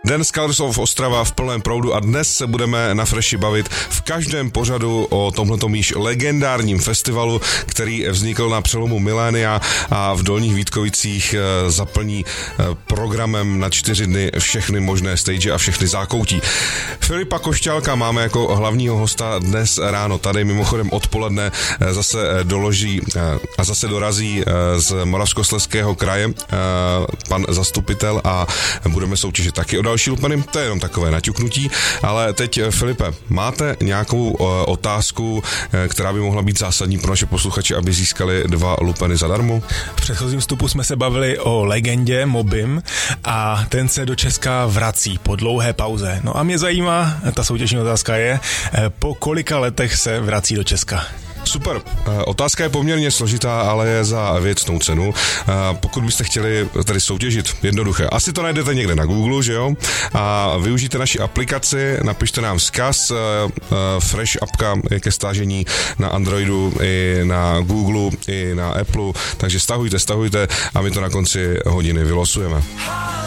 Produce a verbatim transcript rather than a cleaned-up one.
Dance Colors of Ostrava v plném proudu a dnes se budeme na Freši bavit v každém pořadu o tomhletom již legendárním festivalu, který vznikl na přelomu milénia a v Dolních Vítkovicích zaplní programem na čtyři dny všechny možné stage a všechny zákoutí. Filipa Košťálka máme jako hlavního hosta dnes ráno tady, mimochodem odpoledne zase doloží a zase dorazí z Moravskoslezského kraje pan zastupitel a budeme soutěžit taky o další lupeny, to je jenom takové naťuknutí, ale teď, Filipe, máte nějakou otázku, která by mohla být zásadní pro naše posluchače, aby získali dva lupeny zadarmo? V předchozím vstupu jsme se bavili o legendě Mobim a ten se do Česka vrací po dlouhé pauze. No a mě zajímá, ta soutěžní otázka je, po kolika letech se vrací do Česka? Super. Otázka je poměrně složitá, ale je za věcnou cenu. Pokud byste chtěli tady soutěžit, jednoduché. Asi to najdete někde na Google, že jo? A využijte naši aplikaci, napište nám vzkaz. Fresh appka je ke stážení na Androidu i na Google, i na Apple. Takže stahujte, stahujte a my to na konci hodiny vylosujeme.